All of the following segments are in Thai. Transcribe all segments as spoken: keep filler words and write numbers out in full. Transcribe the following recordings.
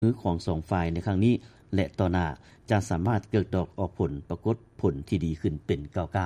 มือของสองฝ่ายในครั้งนี้และต่อหน้าจะสามารถเกิดดอกออกผลปรากฏผลที่ดีขึ้นเป็นเก้าเก้า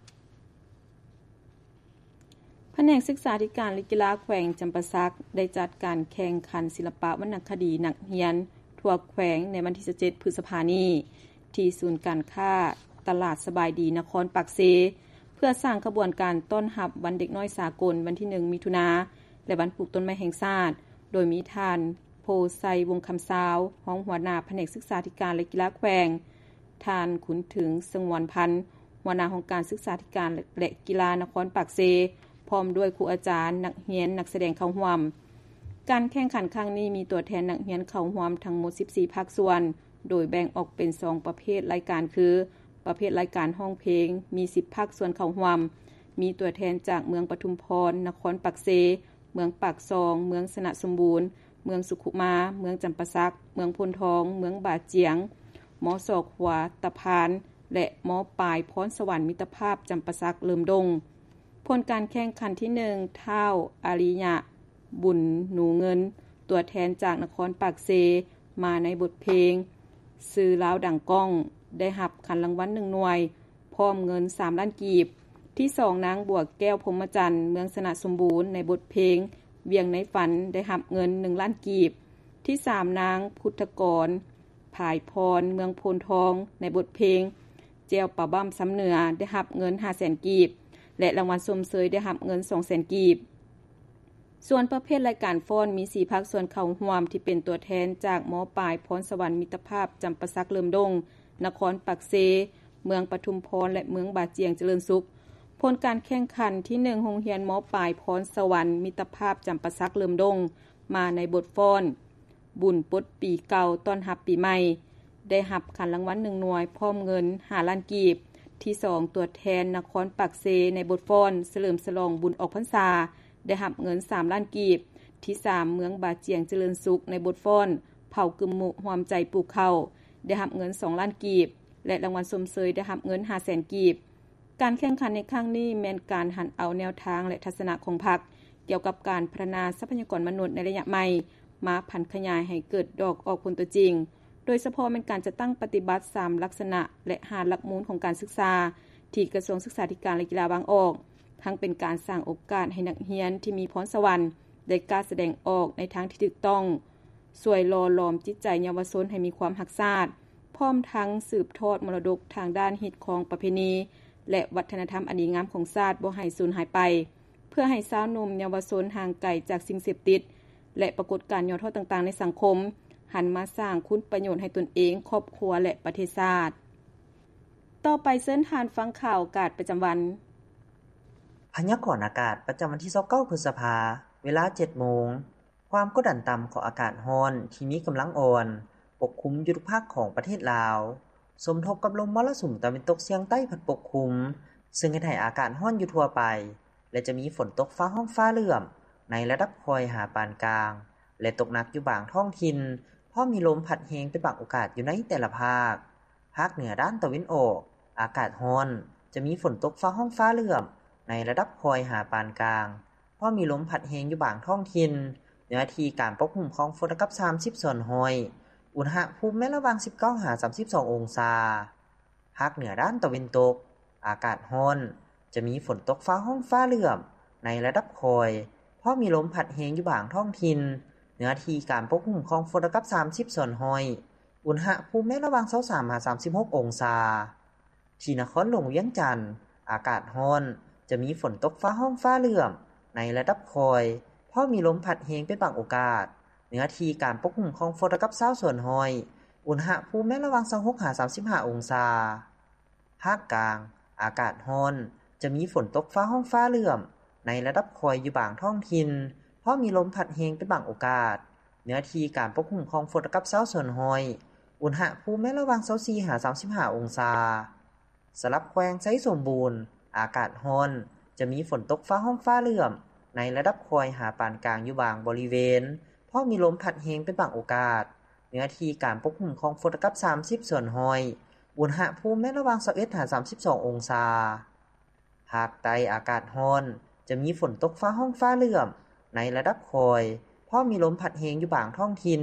แผนกศึกษาธิการและกีฬาแขวงจำปาสักได้จัดการแข่งขันศิลปะวรรณคดีนักเรียนทั่วแขวงในวันที่สิบเจ็ดพฤษภาคมนี้ที่ศูนย์การค้าตลาดสบายดีนครปากเซเพื่อสร้างขบวนการต้อนรับวันเด็กน้อยสากลวันที่หนึ่งมิถุนายนและวันปลูกต้นไม้แห่งชาติโดยมีท่านโพไซวงคำซาวรองหัวหน้าแผนกศึกษาธิการและกีฬาแขวงท่านขุนถึงสงวนพันธ์หัวหน้าของการศึกษาธิการและกีฬานครปากเซพร้อมด้วยครูอาจารย์นักเรียนนักแสดงเข้าร่วมการแข่งขันครั้งนี้มีตัวแทนนักเรียนเข้าร่วมทั้งหมดสิบสี่ภาคส่วนโดยแบ่งออกเป็นสองประเภทรายการคือประเภทรายการห้องเพลงมีสิบภาคส่วนเข้าร่วมมีตัวแทนจากเมืองปทุมพรนครปากเซเมืองปากซองเมืองสนะสมบูรณ์เมืองสุขุมาเมืองจำปาสักเมืองพลทองเมืองบาเจียงมอศอกหัวตะพานและมอปลายพรสวรรค์มิตรภาพจำปาสักเลิมดงผลการแข่งขันที่หนึ่งเท่าอาริยะบุญหนูเงินตัวแทนจากนครปากเซมาในบทเพลงซื้อลาวดังก้องได้รับขันรางวัลหนึ่งหน่วยพร้อมเงินสามล้านกีบที่สองนางบัวแก้วพรหมจันทร์เมืองสนะสมบูรณ์ในบทเพลงเวียงในฝันได้รับเงินหนึ่งล้านกีบที่สามนางพุทธกรภายพรเมืองโพนทองในบทเพลงเจียวป่าบ้ำซ้ำเหนือได้รับเงินห้าแสนกีบและรางวัลสมเสยได้รับเงิน สองแสน กีบส่วนประเภทรายการฟ้อนมีสี่ภาคส่วนเข้าร่วมที่เป็นตัวแทนจากมอปลายพรสวรรค์มิตรภาพจำปาสักเลิมดงนครปากเซเมืองปทุมพรและเมืองบาเจียงเจริญสุขผลการแข่งขันที่หนึ่งโรงเรียนมอปลายพรสวรรค์มิตรภาพจำปาสักเลิมดงมาในบทฟ้อนบุญปดปีเก่าต้อนรับปีใหม่ได้รับขันรางวัลหนึ่งหน่วยพร้อมเงินห้าล้านกีบที่สองตัวแทนนครปากเซในบทฟ้อนเฉลิมฉลองบุญออกพรรษาได้รับเงินสามล้านกีบที่สามเมืองบาเจียงเจริญสุขในบทฟ้อนเผ่ากึมมุหวมใจปลูกข้าวได้รับเงินสองล้านกีบและรางวัลสมเสยได้รับเงิน ห้าแสน กีบการแข่งขันในครั้งนี้แม่นการหันเอาแนวทางและทัศนะของพรรคเกี่ยวกับการพัฒนาทรัพยากรมนุษย์ในระยะใหม่มาผันขยายให้เกิดดอกออกผลตัวจริงโดยเฉพาะเป็นการจะตั้งปฏิบัติสามลักษณะและห้าหลักมูลของการศึกษาที่กระทรวงศึกษาธิการและกีฬาบางออกทั้งเป็นการสร้างโอกาสให้นักเรียนที่มีพรสวรรค์ได้กล้าแสดงออกในทางที่ถูกต้องช่วยหล่อหลอมจิตใจเยาวชนให้มีความรักชาติพร้อมทั้งสืบทอดมรดกทางด้านฮิตของประเพณีและวัฒนธรรมอันดีงามของชาติบ่ให้สูญหายไปเพื่อให้ชาวหนุ่มเยาวชนห่างไกลจากสิ่งเสพติดและปรากฏการณ์ย้อนทอดต่างๆในสังคมหันมาสร้างคุณประโยชน์ให้ตนเองครอบครัวและประเทศชาติต่อไปเชิญทานฟังข่าวอากาศประจำวันพยากรณ์อากาศประจำวันที่ยี่สิบเก้าพฤษภาคมเวลา เจ็ดโมงความกดดันต่ำของอากาศร้อนที่มีกำลังอ่อนปกคลุมอยู่ทุกภาคของประเทศลาวสมทบกับลมมรสุมตะวันตกเฉียงใต้พัดปกคลุมซึ่งเฮ็ดให้อากาศร้อนอยู่ทั่วไปและจะมีฝนตกฟ้าร้องฟ้าเหลื่อมในระดับคอยหาปานกลางและตกหนักอยู่บางท้องถิ่นพร้อมมีลมพัดแรงเป็นบางโอกาสอยู่ในแต่ละภาคภาคเหนือด้านตะวันออกอากาศร้อนจะมีฝนตกฟ้าร้องฟ้าเหลื่อมในระดับคอยหาปานกลางพร้อมมีลมพัดแรงอยู่บางท้องถิ่นเนื้อที่การปกคลุมของฝนกับสามสิบส่วนห้อยอุณหภูมิแม้ระหว่างสิบเก้าถึงสามสิบสององศาภาคเหนือด้านตะวันตกอากาศร้อนจะมีฝนตกฟ้าร้องฟ้าเหลื่อมในระดับคอยพร้อมมีลมพัดแรงอยู่บางท้องถิ่นเนื้อที่การปกคลุมของฝนกับสามสิบส่วนห้อยอุณหภูมิแม้ระหว่างยี่สิบสามถึงสามสิบหกองศาที่นครหลวงเวียงจันทน์อากาศร้อนจะมีฝนตกฟ้าร้องฟ้าเหลื่อมในระดับคอยพร้อมมีลมพัดแรงเป็นบางโอกาสเนื้อที่การปกคลุมของฝนกับยี่สิบส่วนห้อยอุณหภูมิแม้ระหว่างยี่สิบหกถึงสามสิบห้าองศาภาคกลางอากาศร้อนจะมีฝนตกฟ้าร้องฟ้าเหลื่อมในระดับคอยอยู่บางท้องถิ่นพร้อมมีลมพัดแรงเป็นบางโอกาสเนื้อที่การปกคลุมของฝนกับยี่สิบส่วนห้อยอุณหภูมิแม้ระหว่างยี่สิบสี่ถึงสามสิบห้าองศาสลับแขวงไชสมบูรณ์อากาศร้อนจะมีฝนตกฟ้าร้องฟ้าเหลื่อมในระดับคอยหาปานกลางอยู่บางบริเวณพร้อมมีลมพัดแรงเป็นบางโอกาสเนื้อที่การปกคลุมของฝนกับสามสิบส่วนห้อยอุณหภูมิแม้ระหว่างยี่สิบเอ็ดถึงสามสิบสององศาภาคใต้อากาศร้อนจะมีฝนตกฟ้าร้องฟ้าเหลื่อมในระดับคอยพร้อมมีลมพัดแรงอยู่บางท้องถิ่น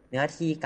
เนื้อที่